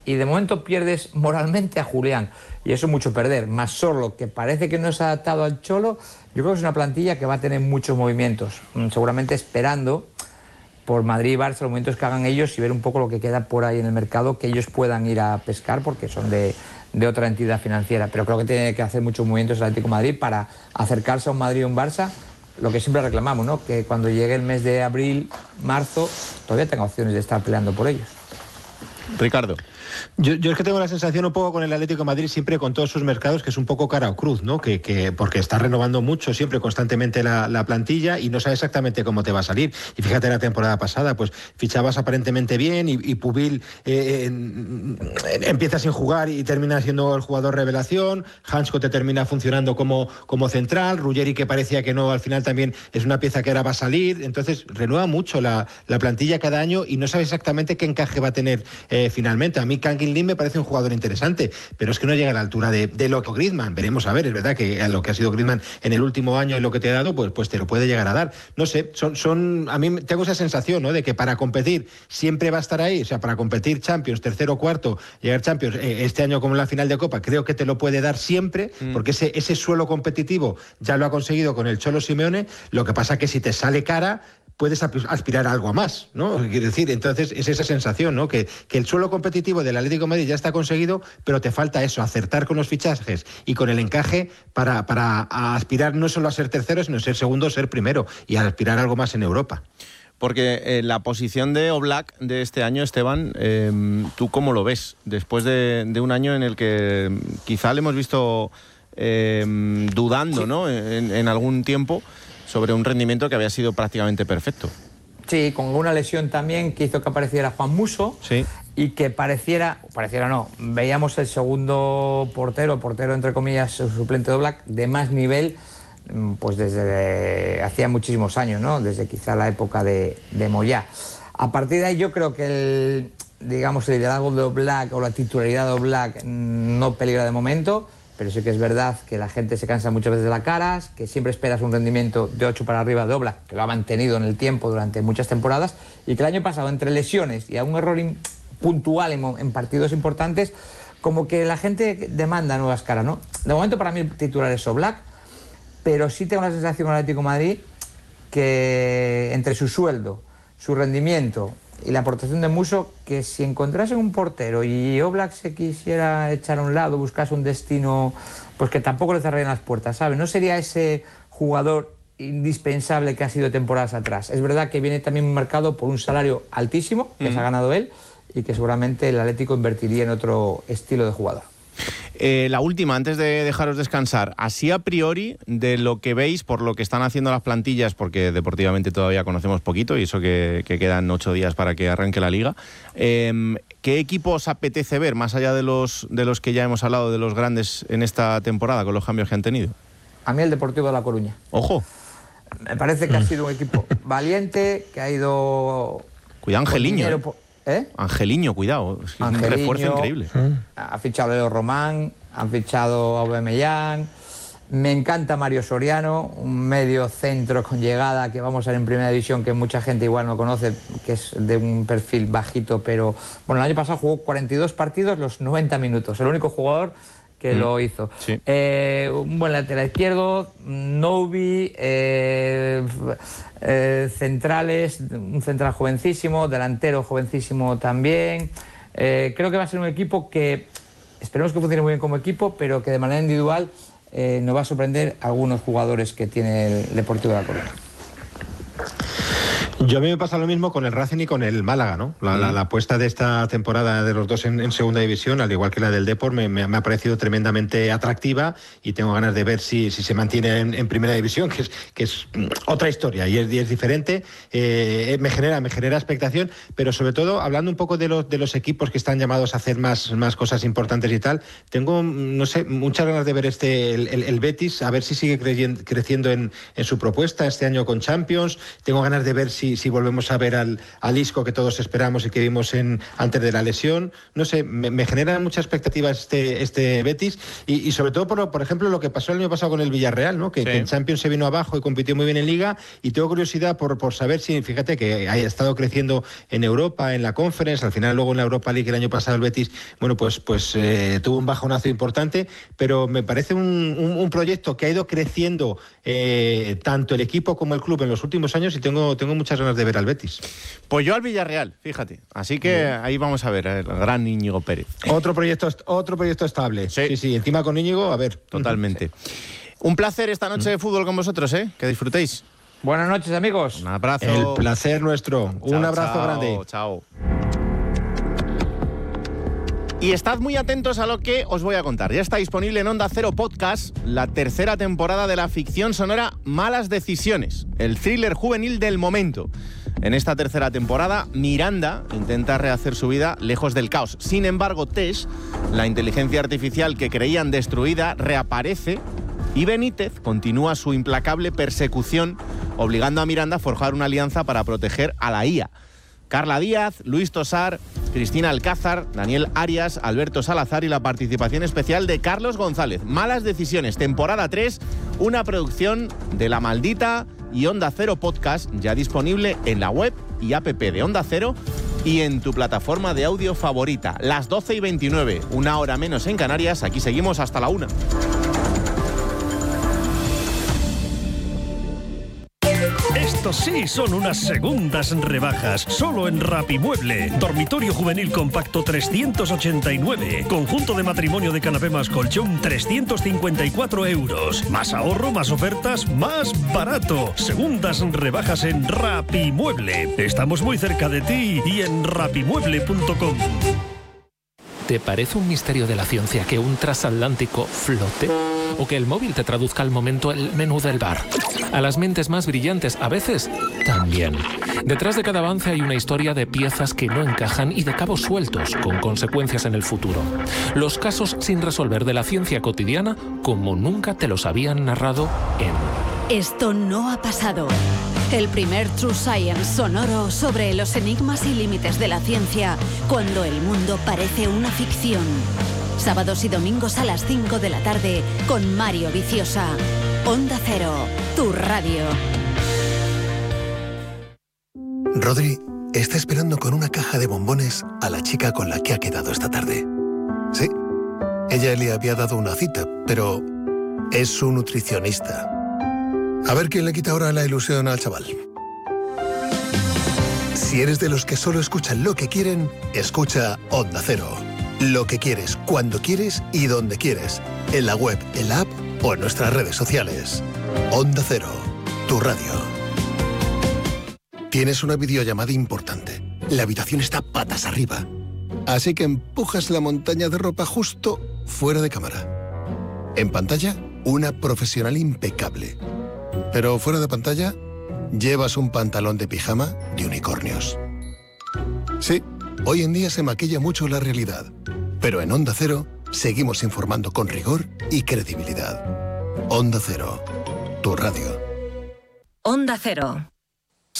y de momento pierdes moralmente a Julián, y eso es mucho perder, más solo que parece que no se ha adaptado al Cholo. Yo creo que es una plantilla que va a tener muchos movimientos, seguramente esperando por Madrid y Barça los movimientos que hagan ellos y ver un poco lo que queda por ahí en el mercado, que ellos puedan ir a pescar porque son de otra entidad financiera, pero creo que tiene que hacer muchos movimientos el Atlético de Madrid para acercarse a un Madrid o un Barça, lo que siempre reclamamos, ¿no? Que cuando llegue el mes de abril, marzo, todavía tenga opciones de estar peleando por ellos. Ricardo. Yo es que tengo la sensación un poco con el Atlético de Madrid, siempre con todos sus mercados, que es un poco cara o cruz, ¿no? Porque está renovando mucho, siempre constantemente la plantilla y no sabe exactamente cómo te va a salir. Y fíjate la temporada pasada, pues fichabas aparentemente bien y Pubil empieza sin jugar y termina siendo el jugador revelación. Hansko te termina funcionando como central. Ruggeri, que parecía que no, al final también es una pieza que ahora va a salir. Entonces renueva mucho la plantilla cada año y no sabe exactamente qué encaje va a tener finalmente. A mí Kangin Lim me parece un jugador interesante, pero es que no llega a la altura de lo que Griezmann. Veremos a ver, es verdad que a lo que ha sido Griezmann en el último año y lo que te ha dado, pues te lo puede llegar a dar. No sé, a mí tengo esa sensación, ¿no? De que para competir siempre va a estar ahí, o sea, para competir Champions, tercero o cuarto, llegar Champions, este año como en la final de Copa, creo que te lo puede dar siempre, porque ese suelo competitivo ya lo ha conseguido con el Cholo Simeone. Lo que pasa que si te sale cara, puedes aspirar a algo a más, ¿no? Quiero decir, entonces es esa sensación, ¿no? Que el suelo competitivo del Atlético de Madrid ya está conseguido, pero te falta eso, acertar con los fichajes y con el encaje para aspirar no solo a ser tercero, sino a ser segundo, ser primero y a aspirar a algo más en Europa. Porque la posición de Oblak de este año, Esteban, ¿tú cómo lo ves? Después de un año en el que quizá le hemos visto dudando, ¿no? En algún tiempo, sobre un rendimiento que había sido prácticamente perfecto. Sí, con una lesión también que hizo que apareciera Juan Musso, sí, y que pareciera no, veíamos el segundo portero entre comillas, suplente de Oblak, de más nivel, pues desde hacía muchísimos años, ¿no? Desde quizá la época de Moyá. A partir de ahí yo creo que el liderazgo de Oblak o la titularidad de Oblak no peligra de momento, pero sí que es verdad que la gente se cansa muchas veces de la caras, que siempre esperas un rendimiento de 8 para arriba de Oblak, que lo ha mantenido en el tiempo durante muchas temporadas, y que el año pasado, entre lesiones y a un error puntual en partidos importantes, como que la gente demanda nuevas caras, ¿no? De momento para mí el titular es Oblak, pero sí tengo la sensación con el Atlético de Madrid que entre su sueldo, su rendimiento y la aportación de Musso, que si encontrasen un portero y Oblak se quisiera echar a un lado, buscase un destino, pues que tampoco le cerrarían las puertas, ¿sabes? No sería ese jugador indispensable que ha sido temporadas atrás. Es verdad que viene también un mercado por un salario altísimo, que se ha ganado él, y que seguramente el Atlético invertiría en otro estilo de jugador. La última, antes de dejaros descansar, así a priori, de lo que veis, por lo que están haciendo las plantillas, porque deportivamente todavía conocemos poquito, y eso que quedan 8 días para que arranque la Liga, ¿qué equipo os apetece ver, más allá de los que ya hemos hablado, de los grandes en esta temporada, con los cambios que han tenido? A mí el Deportivo de La Coruña. ¡Ojo! Me parece que ha sido un equipo valiente, que ha ido... Cuidado, Angeliño. Angeliño, cuidado, es un refuerzo increíble. Ha fichado a Leo Román, han fichado a Aubameyang. Me encanta Mario Soriano, un medio centro con llegada que vamos a ver en primera división, que mucha gente igual no conoce, que es de un perfil bajito, pero bueno, el año pasado jugó 42 partidos, los 90 minutos, el único jugador que lo hizo. Sí. Un buen lateral izquierdo, Novi, centrales, un central jovencísimo, delantero jovencísimo también. Creo que va a ser un equipo que esperemos que funcione muy bien como equipo, pero que de manera individual nos va a sorprender algunos jugadores que tiene el Deportivo de La Coruña. Yo a mí me pasa lo mismo con el Racing y con el Málaga, ¿no? La apuesta de esta temporada de los dos en segunda división, al igual que la del Depor, me ha parecido tremendamente atractiva y tengo ganas de ver si se mantiene en primera división, que es otra historia y es diferente. Me genera expectación, pero sobre todo, hablando un poco de los equipos que están llamados a hacer más cosas importantes y tal, tengo, no sé, muchas ganas de ver el Betis, a ver si sigue creciendo en su propuesta este año con Champions. Tengo ganas de ver si si volvemos a ver al Isco que todos esperamos y que vimos antes de la lesión. No sé, me genera mucha expectativa este Betis y sobre todo por ejemplo lo que pasó el año pasado con el Villarreal, ¿no? Que en Champions se vino abajo y compitió muy bien en Liga, y tengo curiosidad por saber si, fíjate que ha estado creciendo en Europa, en la Conference, al final luego en la Europa League el año pasado el Betis, bueno, pues tuvo un bajonazo importante, pero me parece un proyecto que ha ido creciendo tanto el equipo como el club en los últimos años, y tengo muchas ganas de ver al Betis. Pues yo al Villarreal, fíjate. Así que ahí vamos a ver el gran Íñigo Pérez. Otro proyecto estable. Sí, encima con Íñigo, a ver. Totalmente. Un placer esta noche de fútbol con vosotros, que disfrutéis. Buenas noches, amigos. Un abrazo. El placer nuestro. Un abrazo grande. Chao. Y estad muy atentos a lo que os voy a contar. Ya está disponible en Onda Cero Podcast la tercera temporada de la ficción sonora Malas Decisiones, el thriller juvenil del momento. En esta tercera temporada, Miranda intenta rehacer su vida lejos del caos. Sin embargo, Tesh, la inteligencia artificial que creían destruida, reaparece y Benítez continúa su implacable persecución, obligando a Miranda a forjar una alianza para proteger a la IA. Carla Díaz, Luis Tosar, Cristina Alcázar, Daniel Arias, Alberto Salazar y la participación especial de Carlos González. Malas Decisiones, temporada 3, una producción de La Maldita y Onda Cero Podcast, ya disponible en la web y app de Onda Cero y en tu plataforma de audio favorita. Las 12:29, una hora menos en Canarias. Aquí seguimos hasta la 1. Estos sí son unas segundas rebajas. Solo en Rapimueble. Dormitorio juvenil compacto 389. Conjunto de matrimonio de canapé más colchón 354 euros. Más ahorro, más ofertas, más barato. Segundas rebajas en Rapimueble. Estamos muy cerca de ti y en rapimueble.com. ¿Te parece un misterio de la ciencia que un transatlántico flote? ¿O que el móvil te traduzca al momento el menú del bar? A las mentes más brillantes, a veces, también. Detrás de cada avance hay una historia de piezas que no encajan y de cabos sueltos, con consecuencias en el futuro. Los casos sin resolver de la ciencia cotidiana, como nunca te los habían narrado en... Esto no ha pasado. El primer True Science sonoro sobre los enigmas y límites de la ciencia, cuando el mundo parece una ficción. Sábados y domingos a las 5 de la tarde con Mario Viciosa. Onda Cero, tu radio. Rodri está esperando con una caja de bombones a la chica con la que ha quedado esta tarde. Sí, ella le había dado una cita, pero es su nutricionista. A ver quién le quita ahora la ilusión al chaval. Si eres de los que solo escuchan lo que quieren, escucha Onda Cero. Lo que quieres, cuando quieres y donde quieres. En la web, en la app o en nuestras redes sociales. Onda Cero, tu radio. Tienes una videollamada importante. La habitación está patas arriba. Así que empujas la montaña de ropa justo fuera de cámara. En pantalla, una profesional impecable. Pero fuera de pantalla, llevas un pantalón de pijama de unicornios. Sí, hoy en día se maquilla mucho la realidad. Pero en Onda Cero seguimos informando con rigor y credibilidad. Onda Cero, tu radio. Onda Cero.